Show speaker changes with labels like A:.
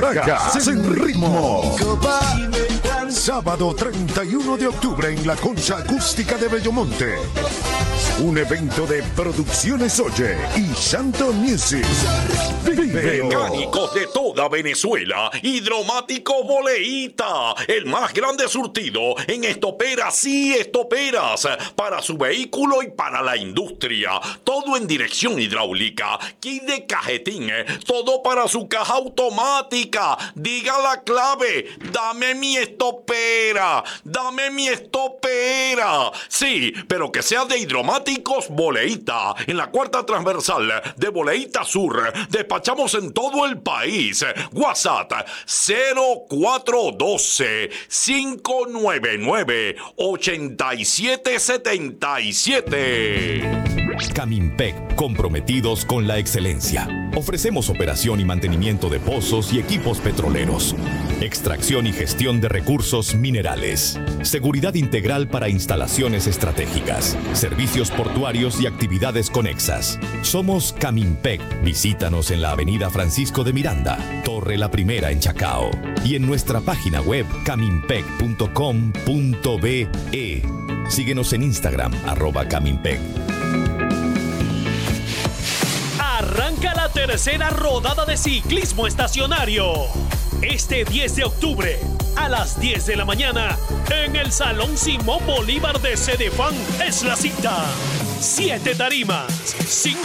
A: Caracas en ritmo. Sábado 31 de octubre en la Concha Acústica de Bellomonte. Un evento de Producciones Oye y Santo Music.
B: Mecánicos de toda Venezuela. Hidromático Boleíta. El más grande surtido en estoperas y estoperas. Para su vehículo y para la industria. Todo en dirección hidráulica. Kit de cajetín. Todo para su caja automática. Diga la clave. Dame mi estopera. Dame mi estopera. Sí, pero que sea de Hidromáticos Boleíta. En la cuarta transversal de Boleíta Sur. Despachamos en todo el país. WhatsApp 0412-599-8777.
C: Camimpec, comprometidos con la excelencia. Ofrecemos operación y mantenimiento de pozos y equipos petroleros. Extracción y gestión de recursos minerales. Seguridad integral para instalaciones estratégicas. Servicios portuarios y actividades conexas. Somos Camimpec. Visítanos en la avenida Francisco de Miranda, Torre La Primera en Chacao. Y en nuestra página web camimpec.com.be. Síguenos en Instagram, @Camimpec.
D: Arranca la tercera rodada de ciclismo estacionario. Este 10 de octubre, a las 10 de la mañana, en el Salón Simón Bolívar de Cedefán es la cita. 7 tarimas, 5